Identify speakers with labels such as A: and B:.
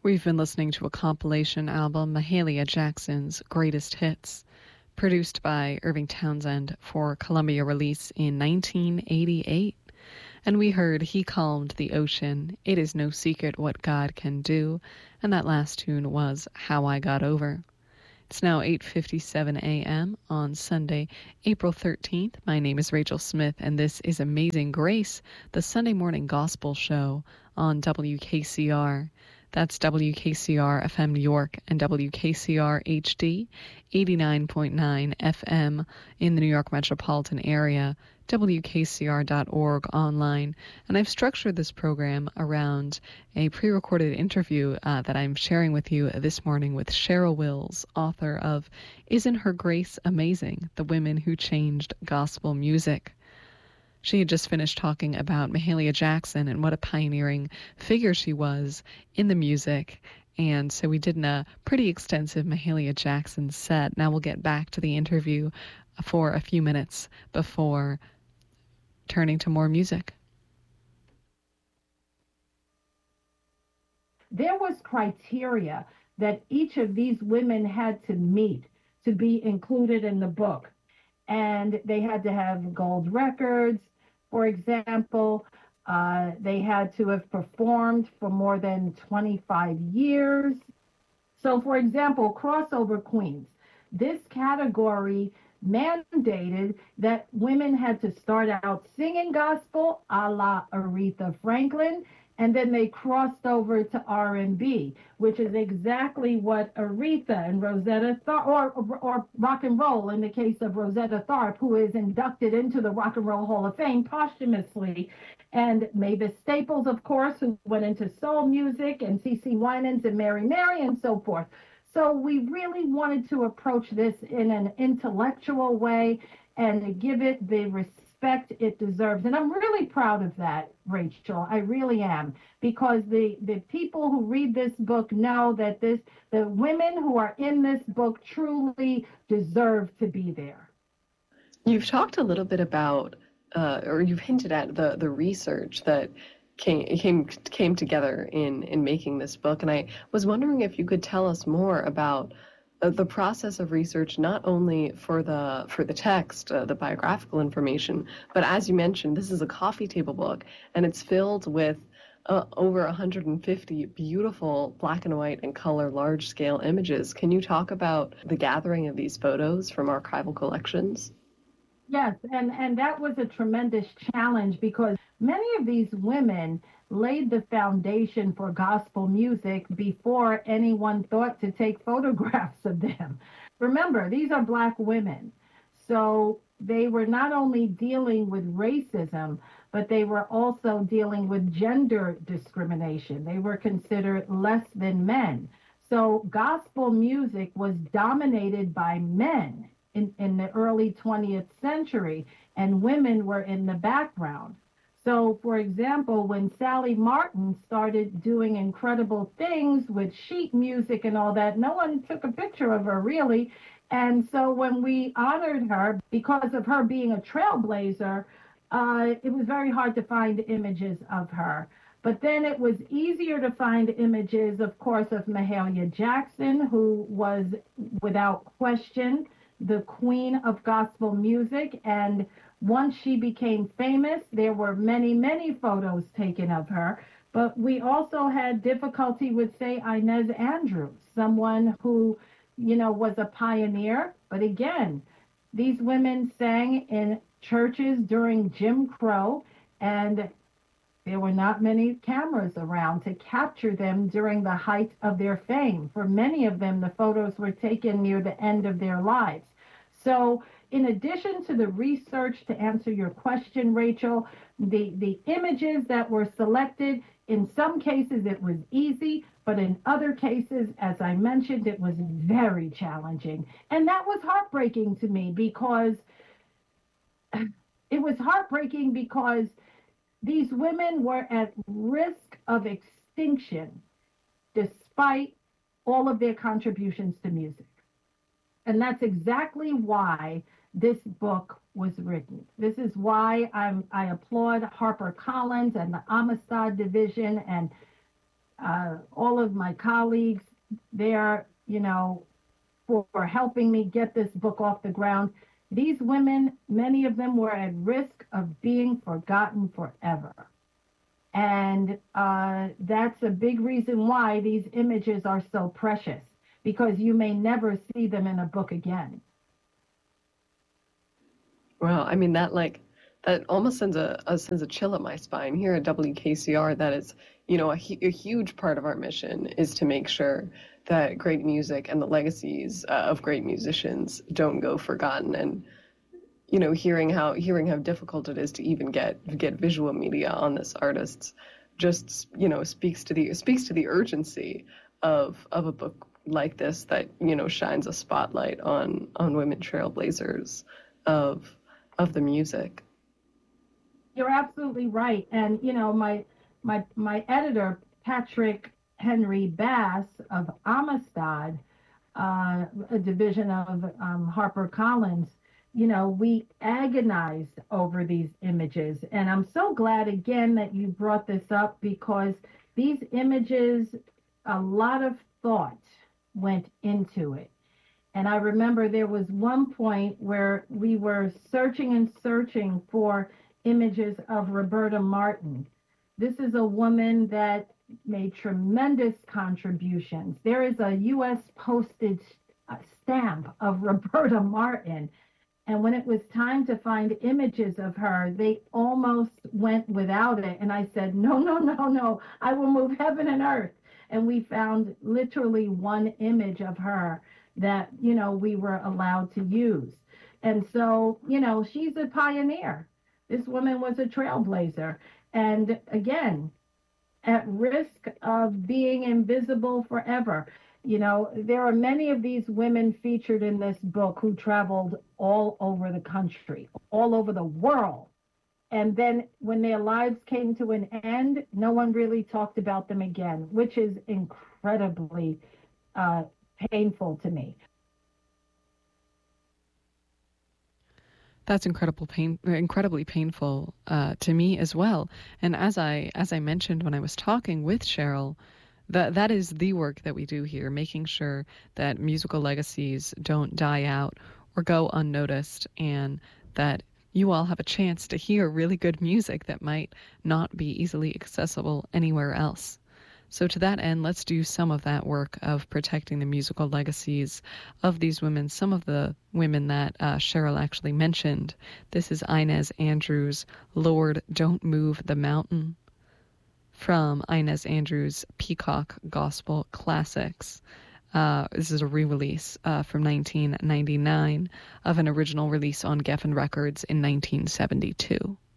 A: We've been listening to a compilation album, Mahalia Jackson's Greatest Hits, produced by Irving Townsend for Columbia release in 1988. And we heard He Calmed the Ocean, It Is No Secret What God Can Do, and that last tune was How I Got Over. It's now 8:57 a.m. on Sunday, April 13th. My name is Rachel Smith, and this is Amazing Grace, the Sunday morning gospel show on WKCR. That's WKCR FM New York and WKCR HD 89.9 FM in the New York metropolitan area, WKCR.org online. And I've structured this program around a pre-recorded interview that I'm sharing with you this morning with Cheryl Wills, author of Isn't Her Grace Amazing? The Women Who Changed Gospel Music. She had just finished talking about Mahalia Jackson and what a pioneering figure she was in the music. And so we did a pretty extensive Mahalia Jackson set. Now we'll get back to the interview for a few minutes before turning to more music.
B: There was criteria that each of these women had to meet to be included in the book. And they had to have gold records. For example, they had to have performed for more than 25 years. So, for example, crossover queens. This category mandated that women had to start out singing gospel a la Aretha Franklin, and then they crossed over to R&B, which is exactly what Aretha and Rosetta Tharpe, or rock and roll in the case of Rosetta Tharpe, who is inducted into the Rock and Roll Hall of Fame posthumously, and Mavis Staples, of course, who went into soul music, and CeCe Winans and Mary Mary, and so forth. So we really wanted to approach this in an intellectual way and give it the respect it deserves. And I'm really proud of that, Rachel. I really am, because the people who read this book know that the women who are in this book truly deserve to be there.
A: You've talked a little bit about, or you've hinted at the research that came together in making this book, and I was wondering if you could tell us more about the process of research, not only for the text, the biographical information, but as you mentioned, this is a coffee table book, and it's filled with over 150 beautiful black and white and color large-scale images. Can you talk about the gathering of these photos from archival collections?
B: Yes, and that was a tremendous challenge because many of these women laid the foundation for gospel music before anyone thought to take photographs of them. Remember, these are Black women. So they were not only dealing with racism, but they were also dealing with gender discrimination. They were considered less than men. So gospel music was dominated by men in the early 20th century, and women were in the background. So, for example, when Sally Martin started doing incredible things with sheet music and all that, no one took a picture of her, really. And so when we honored her, because of her being a trailblazer, it was very hard to find images of her. But then it was easier to find images, of course, of Mahalia Jackson, who was, without question, the queen of gospel music. And once she became famous, there were many, many photos taken of her. But we also had difficulty with, say, Inez Andrews, someone who, was a pioneer. But again, these women sang in churches during Jim Crow, and there were not many cameras around to capture them during the height of their fame. For many of them, the photos were taken near the end of their lives. So in addition to the research, to answer your question, Rachel, the images that were selected, in some cases it was easy, but in other cases, as I mentioned, it was very challenging. And that was heartbreaking to me because these women were at risk of extinction despite all of their contributions to music. And that's exactly why this book was written. This is why I applaud HarperCollins and the Amistad Division and all of my colleagues there, for helping me get this book off the ground. These women, many of them were at risk of being forgotten forever. And that's a big reason why these images are so precious, because you may never see them in a book again.
C: Well, I mean, that almost sends a chill up my spine. Here at WKCR, that is, a huge part of our mission is to make sure that great music and the legacies of great musicians don't go forgotten. And hearing how difficult it is to even get visual media on this artist just speaks to the urgency of a book like this that shines a spotlight on women trailblazers of the music.
B: You're absolutely right. And my editor, Patrick Henry Bass of Amistad, a division of HarperCollins, we agonized over these images. And I'm so glad again that you brought this up, because these images, a lot of thought went into it. And I remember there was one point where we were searching and searching for images of Roberta Martin. This is a woman that made tremendous contributions. There is a U.S. postage stamp of Roberta Martin. And when it was time to find images of her, they almost went without it. And I said, no, I will move heaven and earth. And we found literally one image of her that, we were allowed to use. And so, she's a pioneer. This woman was a trailblazer. And again, at risk of being invisible forever. There are many of these women featured in this book who traveled all over the country, all over the world. And then when their lives came to an end, no one really talked about them again, which is incredibly painful to me.
A: That's incredibly painful to me as well. And as I mentioned when I was talking with Cheryl, that is the work that we do here, making sure that musical legacies don't die out or go unnoticed, and that you all have a chance to hear really good music that might not be easily accessible anywhere else. So to that end, let's do some of that work of protecting the musical legacies of these women, some of the women that Cheryl actually mentioned. This is Inez Andrews' Lord, Don't Move the Mountain, from Inez Andrews' Peacock Gospel Classics. This is a re-release from 1999 of an original release on Geffen Records in 1972.